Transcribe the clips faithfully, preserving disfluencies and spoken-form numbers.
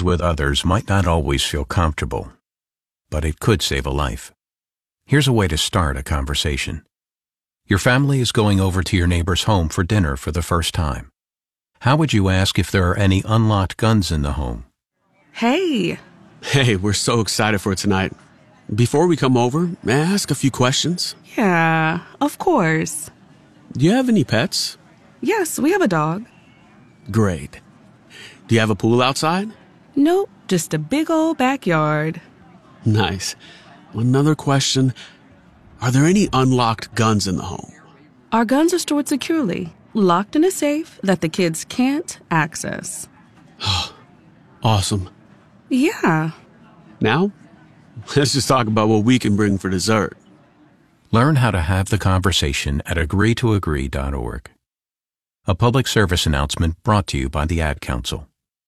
with others might not always feel comfortable, but it could save a life. Here's a way to start a conversation. Your family is going over to your neighbor's home for dinner for the first time. How would you ask if there are any unlocked guns in the home? Hey. Hey, we're so excited for tonight. Before we come over, may I ask a few questions? Yeah, of course. Do you have any pets? Yes, we have a dog. Great. Do you have a pool outside? Nope, just a big old backyard. Nice. Another question. Are there any unlocked guns in the home? Our guns are stored securely, locked in a safe that the kids can't access. Awesome. Yeah. Now, let's just talk about what we can bring for dessert. Learn how to have the conversation at agree to agree dot org. A public service announcement brought to you by the Ad Council.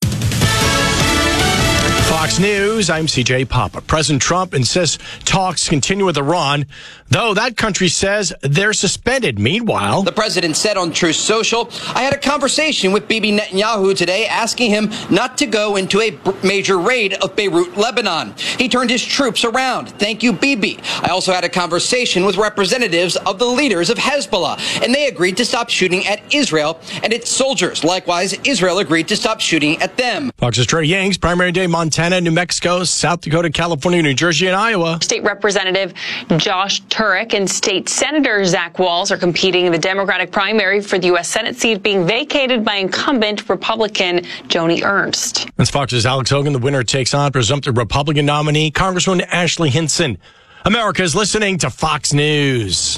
Fox News, I'm C J Papa. President Trump insists talks continue with Iran, though that country says they're suspended. Meanwhile, the president said on Truth Social, I had a conversation with Bibi Netanyahu today asking him not to go into a major raid of Beirut, Lebanon. He turned his troops around. Thank you, Bibi. I also had a conversation with representatives of the leaders of Hezbollah, and they agreed to stop shooting at Israel and its soldiers. Likewise, Israel agreed to stop shooting at them. Fox's Trey Yanks, primary day Montana, New Mexico, South Dakota, California, New Jersey, and Iowa. State Representative Josh Turek and State Senator Zach Walz are competing in the Democratic primary for the U S Senate seat being vacated by incumbent Republican Joni Ernst. That's Fox's Alex Hogan. The winner takes on presumptive Republican nominee Congresswoman Ashley Hinson. America is listening to Fox News.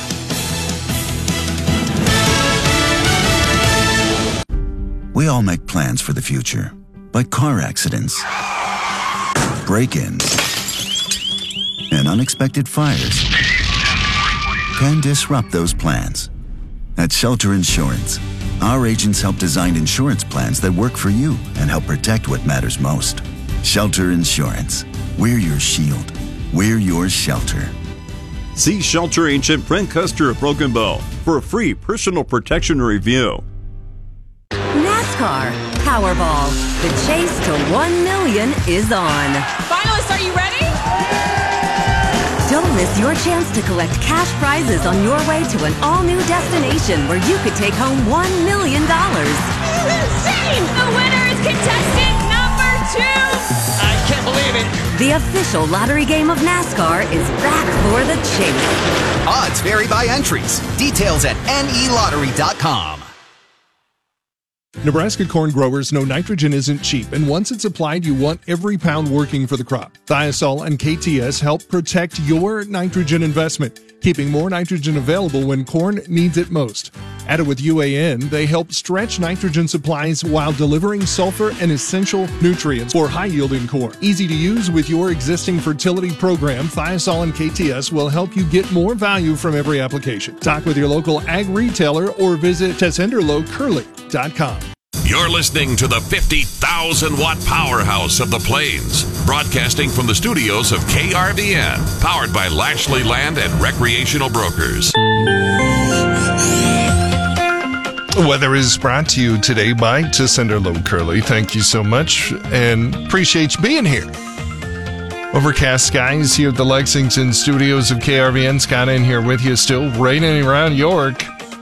We all make plans for the future, but car accidents, break-ins, and unexpected fires can disrupt those plans. At Shelter Insurance, our agents help design insurance plans that work for you and help protect what matters most. Shelter Insurance. We're your shield. We're your shelter. See Shelter Agent Brent Custer of Broken Bow for a free personal protection review. NASCAR Powerball. The chase to one million is on. Finalists, are you ready? Don't miss your chance to collect cash prizes on your way to an all-new destination where you could take home one million dollars. This is insane! The winner is contestant number two! I can't believe it. The official lottery game of NASCAR is back for the chase. Odds vary by entries. Details at N E lottery dot com. Nebraska corn growers know nitrogen isn't cheap, and once it's applied, you want every pound working for the crop. Thiosol and K T S help protect your nitrogen investment, keeping more nitrogen available when corn needs it most. Added with U A N, they help stretch nitrogen supplies while delivering sulfur and essential nutrients for high-yielding corn. Easy to use with your existing fertility program, Thiosol and K T S will help you get more value from every application. Talk with your local ag retailer or visit tessenderlo curly dot com. You're listening to the fifty thousand watt powerhouse of the Plains, broadcasting from the studios of K R V N, powered by Lashley Land and Recreational Brokers. Weather is brought to you today by Tessenderlo Curly. Thank you so much and appreciate you being here. Overcast skies here at the Lexington studios of K R V N. Scott in here with you, still raining around York.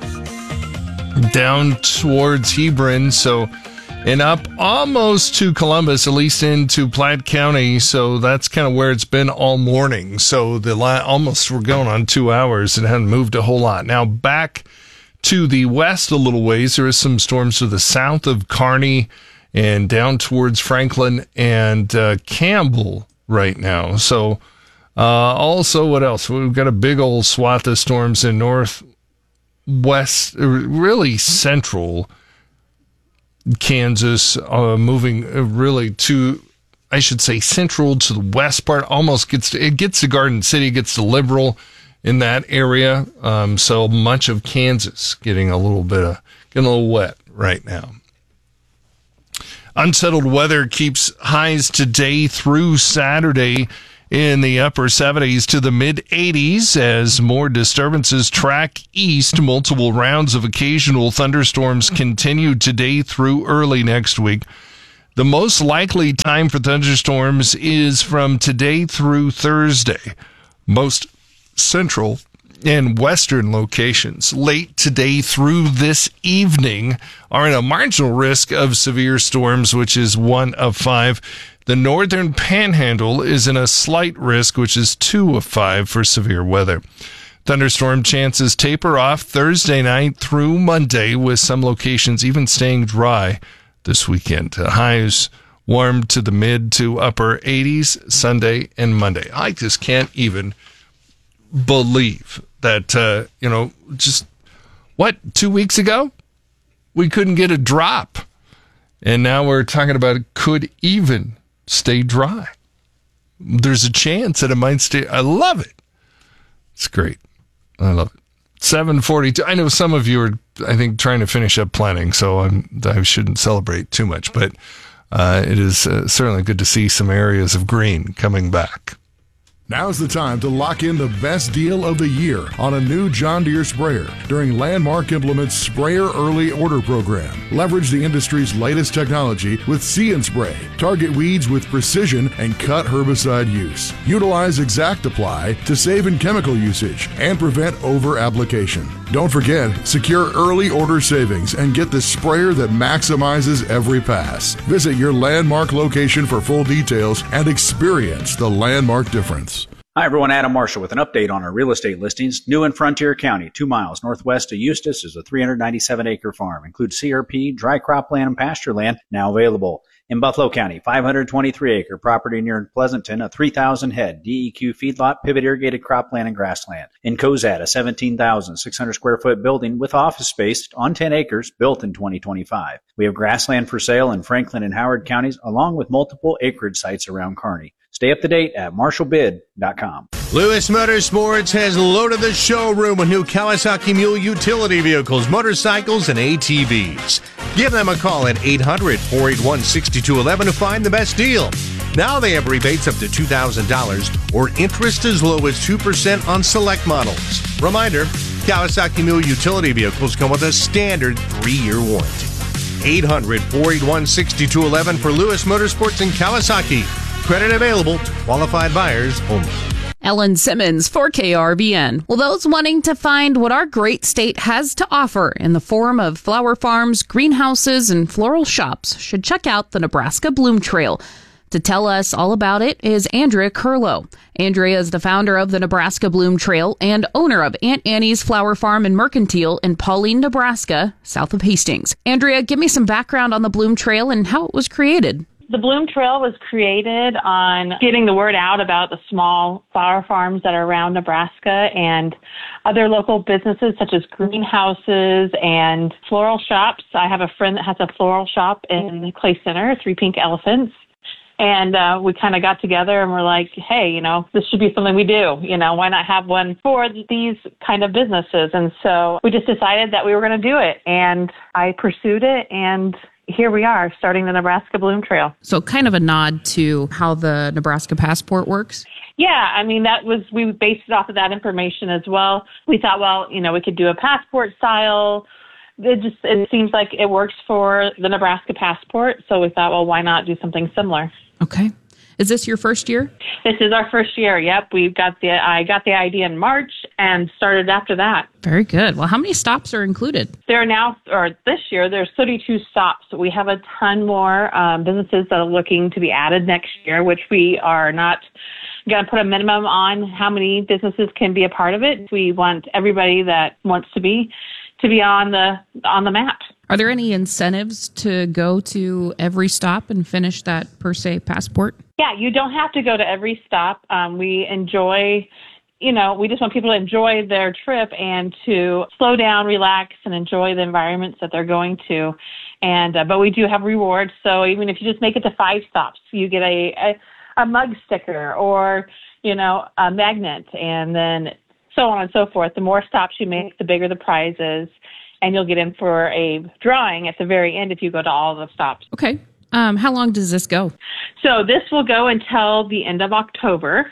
Down towards Hebron, so, and up almost to Columbus, at least into Platte County, so that's kind of where it's been all morning. So the line, almost we're going on two hours and hadn't moved a whole lot. Now back to the west a little ways, there is some storms to the south of Kearney and down towards Franklin and uh, Campbell right now. So uh, also, what else? We've got a big old swath of storms in north west, really central Kansas, uh, moving really to, I should say, central to the west part. Almost gets to, it gets to Garden City, gets to Liberal in that area. Um, so much of Kansas getting a little bit of, getting a little wet right now. Unsettled weather keeps highs today through Saturday in the upper seventies to the mid eighties as more disturbances track east. Multiple rounds of occasional thunderstorms continue today through early next week. The most likely time for thunderstorms is from today through Thursday. Most central and western locations late today through this evening are in a marginal risk of severe storms, which is one of five. The northern panhandle is in a slight risk, which is two of five for severe weather. Thunderstorm chances taper off Thursday night through Monday, with some locations even staying dry this weekend. Highs warm to the mid to upper eighties Sunday and Monday. I just can't even believe that, uh, you know, just, what, two weeks ago, we couldn't get a drop. And now we're talking about it could even stay dry. There's a chance that it might stay. I love it. It's great. I love it. seven forty-two. I know some of you are, I think, trying to finish up planning, so I'm, I shouldn't celebrate too much. But uh, it is uh, certainly good to see some areas of green coming back. Now's the time to lock in the best deal of the year on a new John Deere sprayer during Landmark Implement's Sprayer Early Order Program. Leverage the industry's latest technology with See and Spray. Target weeds with precision and cut herbicide use. Utilize Exact Apply to save in chemical usage and prevent over-application. Don't forget, secure early order savings and get the sprayer that maximizes every pass. Visit your Landmark location for full details and experience the Landmark difference. Hi, everyone. Adam Marshall with an update on our real estate listings. New in Frontier County, two miles northwest of Eustis, is a three hundred ninety-seven acre farm. Includes C R P, dry cropland, and pasture land, now available. In Buffalo County, five hundred twenty-three acre property near Pleasanton, a three thousand head D E Q feedlot, pivot irrigated cropland and grassland. In Cozad, a seventeen thousand six hundred square foot building with office space on ten acres, built in twenty twenty-five. We have grassland for sale in Franklin and Howard counties, along with multiple acreage sites around Kearney. Stay up to date at marshall bid dot com. Lewis Motorsports has loaded the showroom with new Kawasaki Mule utility vehicles, motorcycles, and A T Vs. Give them a call at eight hundred, four eight one, six two one one to find the best deal. Now they have rebates up to two thousand dollars or interest as low as two percent on select models. Reminder, Kawasaki Mule utility vehicles come with a standard three-year warranty. eight hundred, four eight one, six two one one for Lewis Motorsports and Kawasaki. Credit available to qualified buyers only. Ellen Simmons for K R V N. Well, those wanting to find what our great state has to offer in the form of flower farms, greenhouses, and floral shops should check out the Nebraska Bloom Trail. To tell us all about it is Andrea Curlow. Andrea is the founder of the Nebraska Bloom Trail and owner of Aunt Annie's Flower Farm and Mercantile in Pauline, Nebraska, south of Hastings. Andrea, give me some background on the Bloom Trail and how it was created. The Bloom Trail was created on getting the word out about the small flower farms that are around Nebraska and other local businesses such as greenhouses and floral shops. I have a friend that has a floral shop in the Clay Center, Three Pink Elephants. And uh, we kind of got together and we're like, hey, you know, this should be something we do. You know, why not have one for these kind of businesses? And so we just decided that we were going to do it. And I pursued it, and here we are, starting the Nebraska Bloom Trail. So kind of a nod to how the Nebraska Passport works? Yeah, I mean, that was, we based it off of that information as well. We thought, well, you know, we could do a passport style. It just, it seems like it works for the Nebraska Passport. So we thought, well, why not do something similar? Okay. Is this your first year? This is our first year. Yep. We've got the, I got the idea in March and started after that. Very good. Well, how many stops are included? There are now, or this year, there's thirty-two stops. We have a ton more um, businesses that are looking to be added next year, which we are not going to put a minimum on how many businesses can be a part of it. We want everybody that wants to be to be on the on the map. Are there any incentives to go to every stop and finish that per se passport? Yeah, you don't have to go to every stop. Um, we enjoy, you know, we just want people to enjoy their trip and to slow down, relax, and enjoy the environments that they're going to. And uh, but we do have rewards. So even if you just make it to five stops, you get a a, a mug sticker or, you know, a magnet, and then so on and so forth. The more stops you make, the bigger the prize is. And you'll get in for a drawing at the very end if you go to all the stops. Okay. Um, how long does this go? So this will go until the end of October.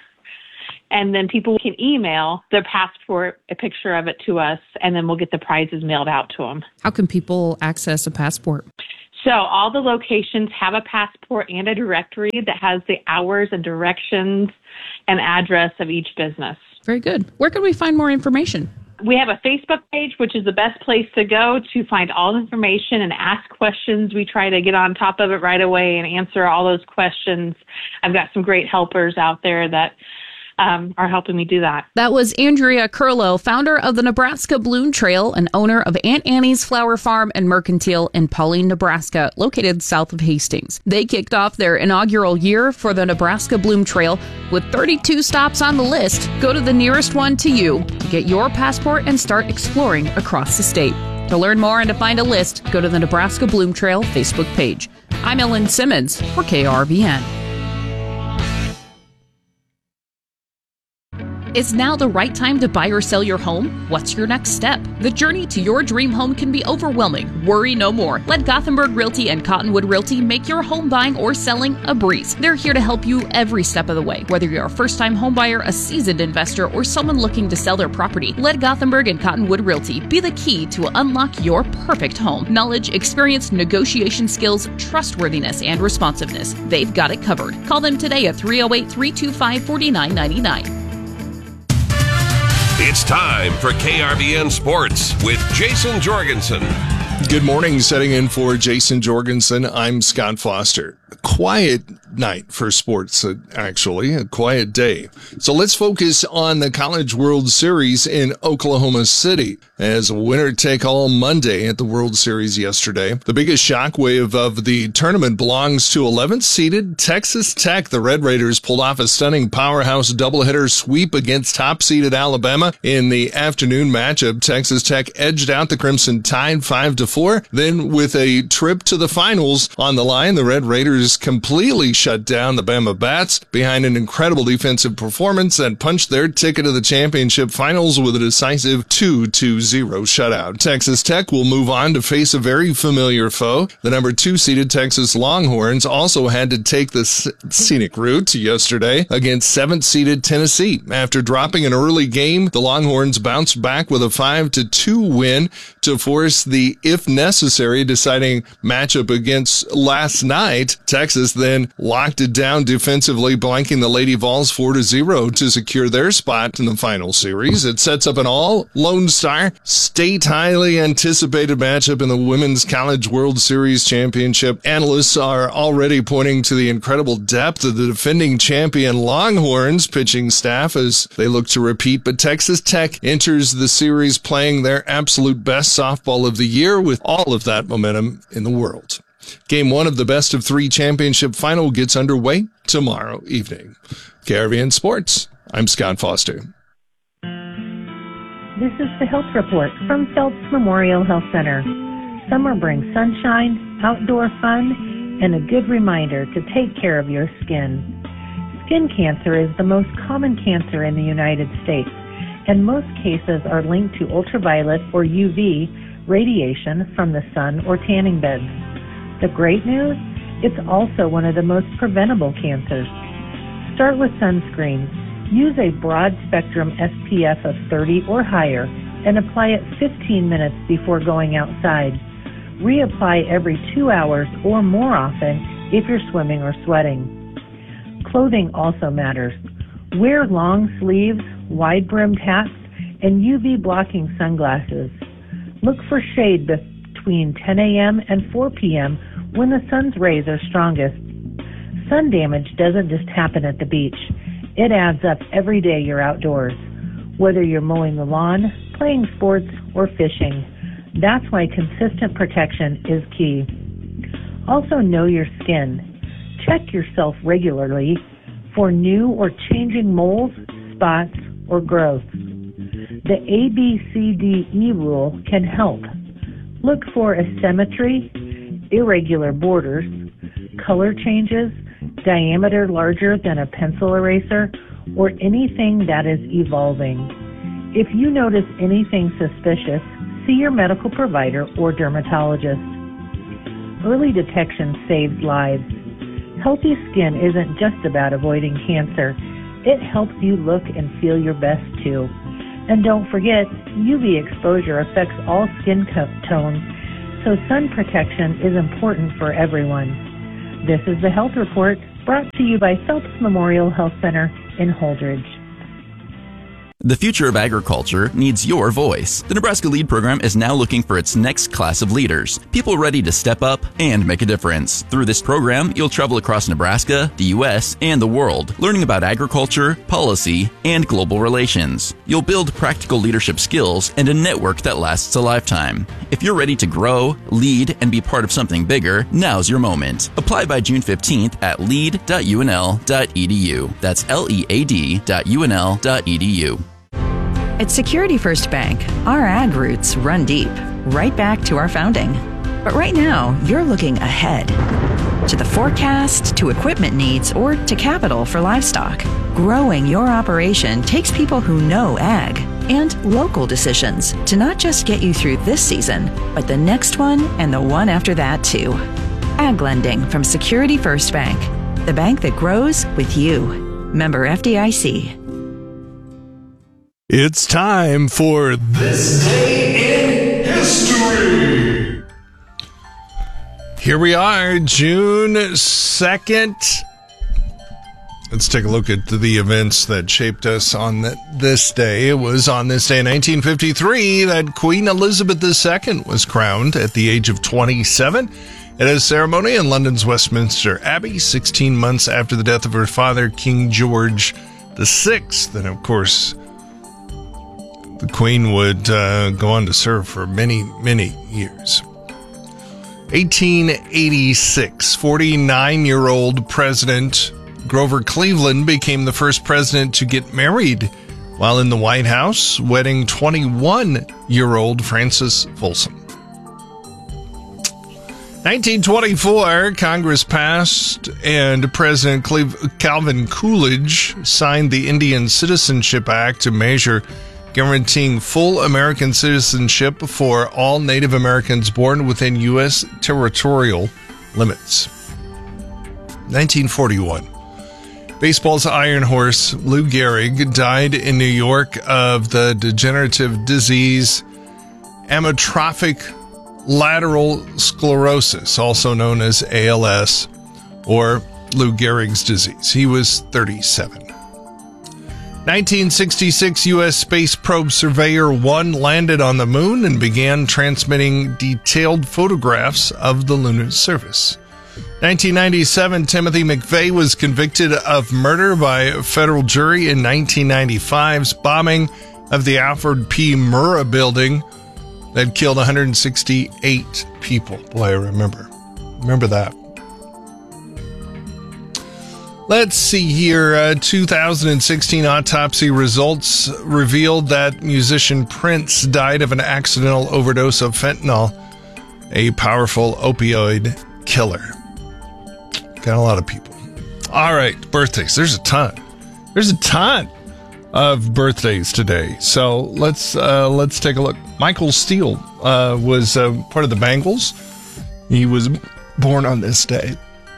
And then people can email their passport, a picture of it to us, and then we'll get the prizes mailed out to them. How can people access a passport? So all the locations have a passport and a directory that has the hours and directions and address of each business. Very good. Where can we find more information? We have a Facebook page, which is the best place to go to find all the information and ask questions. We try to get on top of it right away and answer all those questions. I've got some great helpers out there that um, are helping me do that. That was Andrea Curlow, founder of the Nebraska Bloom Trail and owner of Aunt Annie's Flower Farm and Mercantile in Pauline, Nebraska, located south of Hastings. They kicked off their inaugural year for the Nebraska Bloom Trail with thirty-two stops on the list. Go to the nearest one to you to get your passport and start exploring across the state. To learn more and to find a list, go to the Nebraska Bloom Trail Facebook page. I'm Ellen Simmons for K R V N. Is now the right time to buy or sell your home? What's your next step? The journey to your dream home can be overwhelming. Worry no more. Let Gothenburg Realty and Cottonwood Realty make your home buying or selling a breeze. They're here to help you every step of the way. Whether you're a first-time home buyer, a seasoned investor, or someone looking to sell their property, let Gothenburg and Cottonwood Realty be the key to unlock your perfect home. Knowledge, experience, negotiation skills, trustworthiness, and responsiveness. They've got it covered. Call them today at three oh eight, three two five, four nine nine nine. It's time for K R V N Sports with Jason Jorgensen. Good morning. Setting in for Jason Jorgensen, I'm Scott Foster. A quiet night for sports, actually, a quiet day. So let's focus on the College World Series in Oklahoma City as a winner-take-all Monday at the World Series yesterday. The biggest shockwave of the tournament belongs to eleventh-seeded Texas Tech. The Red Raiders pulled off a stunning powerhouse doubleheader sweep against top-seeded Alabama. In the afternoon matchup, Texas Tech edged out the Crimson Tide five to four. Then, with a trip to the finals on the line, the Red Raiders completely shut down the Bama Bats behind an incredible defensive performance that punched their ticket to the championship finals with a decisive two to zero shutout. Texas Tech will move on to face a very familiar foe. The number two seeded Texas Longhorns also had to take the scenic route yesterday against seventh seeded Tennessee. After dropping an early game, the Longhorns bounced back with a five to two win to force the, if necessary, deciding matchup against last night. Texas then locked it down defensively, blanking the Lady Vols four to zero to secure their spot in the final series. It sets up an all-Lone Star state highly anticipated matchup in the Women's College World Series Championship. Analysts are already pointing to the incredible depth of the defending champion Longhorns pitching staff as they look to repeat, but Texas Tech enters the series playing their absolute best softball of the year with all of that momentum in the world. Game one of the best of three championship final gets underway tomorrow evening. K R V N Sports, I'm Scott Foster. This is the Health Report from Phelps Memorial Health Center. Summer brings sunshine, outdoor fun, and a good reminder to take care of your skin. Skin cancer is the most common cancer in the United States, and most cases are linked to ultraviolet or U V radiation from the sun or tanning beds. The great news? It's also one of the most preventable cancers. Start with sunscreen. Use a broad-spectrum S P F of thirty or higher and apply it fifteen minutes before going outside. Reapply every two hours or more often if you're swimming or sweating. Clothing also matters. Wear long sleeves, wide-brimmed hats, and U V-blocking sunglasses. Look for shade between ten a.m. and four p.m. when the sun's rays are strongest. Sun damage doesn't just happen at the beach. It adds up every day you're outdoors, whether you're mowing the lawn, playing sports, or fishing. That's why consistent protection is key. Also, know your skin. Check yourself regularly for new or changing moles, spots, or growth. The A B C D E rule can help. Look for asymmetry, irregular borders, color changes, diameter larger than a pencil eraser, or anything that is evolving. If you notice anything suspicious, see your medical provider or dermatologist. Early detection saves lives. Healthy skin isn't just about avoiding cancer. It helps you look and feel your best too. And don't forget, U V exposure affects all skin tones, so sun protection is important for everyone. This is the Health Report, brought to you by Phelps Memorial Health Center in Holdridge. The future of agriculture needs your voice. The Nebraska LEAD program is now looking for its next class of leaders, people ready to step up and make a difference. Through this program, you'll travel across Nebraska, the U S, and the world, learning about agriculture, policy, and global relations. You'll build practical leadership skills and a network that lasts a lifetime. If you're ready to grow, lead, and be part of something bigger, now's your moment. Apply by June fifteenth at lead dot u n l dot e d u. That's L E A D dot U N L dot E D U. At Security First Bank, our ag roots run deep, right back to our founding. But right now, you're looking ahead to the forecast, to equipment needs, or to capital for livestock. Growing your operation takes people who know ag and local decisions to not just get you through this season, but the next one and the one after that too. Ag lending from Security First Bank, the bank that grows with you. Member F D I C. It's time for This Day in History. Here we are, June second. Let's take a look at the events that shaped us on this day. It was on this day in nineteen fifty-three that Queen Elizabeth the Second was crowned at the age of twenty-seven at a ceremony in London's Westminster Abbey, sixteen months after the death of her father, King George the Sixth. And of course, the Queen would uh, go on to serve for many, many years. eighteen eighty-six, forty-nine-year-old President Grover Cleveland became the first president to get married while in the White House, wedding twenty-one-year-old Frances Folsom. nineteen twenty-four, Congress passed and President Cleve- Calvin Coolidge signed the Indian Citizenship Act, a measure guaranteeing full American citizenship for all Native Americans born within U S territorial limits. nineteen forty-one. Baseball's Iron Horse, Lou Gehrig, died in New York of the degenerative disease amyotrophic lateral sclerosis, also known as A L S, or Lou Gehrig's disease. He was thirty-seven. nineteen sixty-six, U S Space Probe Surveyor one landed on the moon and began transmitting detailed photographs of the lunar surface. nineteen ninety-seven, Timothy McVeigh was convicted of murder by a federal jury in nineteen ninety-five's bombing of the Alfred P. Murrah building that killed one hundred sixty-eight people. Boy, I remember. Remember that. Let's see here. Uh, two thousand sixteen autopsy results revealed that musician Prince died of an accidental overdose of fentanyl, a powerful opioid killer. Got a lot of people. All right, birthdays. There's a ton. There's a ton of birthdays today. So let's uh, let's take a look. Michael Steele uh, was uh, part of the Bangles. He was born on this day.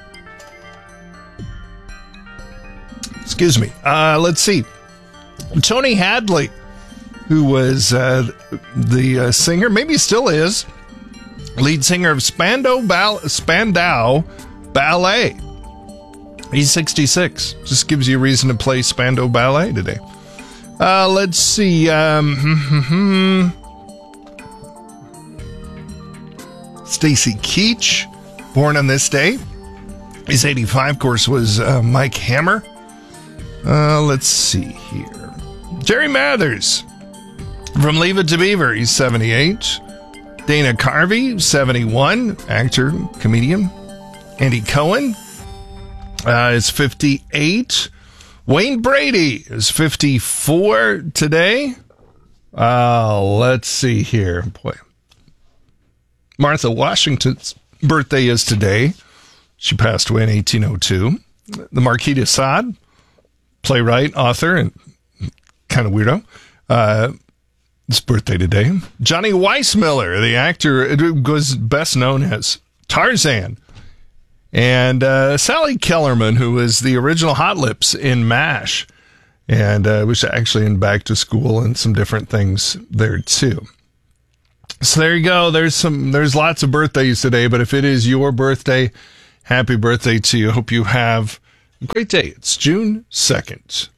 Excuse me. Uh, let's see. Tony Hadley, who was uh, the uh, singer, maybe still is, lead singer of Spandau, Ball- Spandau Ballet. He's sixty-six. Just gives you a reason to play Spandau Ballet today. Uh, let's see. Um, Stacy Keach, born on this day. He's eighty-five. Of course, was uh, Mike Hammer. Uh, let's see here. Jerry Mathers from Leave It to Beaver. He's seventy-eight. Dana Carvey, seventy-one. Actor, comedian. Andy Cohen uh, is fifty-eight. Wayne Brady is fifty-four today. Uh, let's see here. Boy. Martha Washington's birthday is today. She passed away in eighteen oh two. The Marquis de Sade, playwright, author, and kind of weirdo. Uh, his birthday today. Johnny Weissmuller, the actor, was best known as Tarzan. And uh, Sally Kellerman, who was the original Hot Lips in MASH, and uh, was actually in Back to School and some different things there too. So there you go. There's some. There's lots of birthdays today, but if it is your birthday, happy birthday to you. Hope you have a great day. It's June second.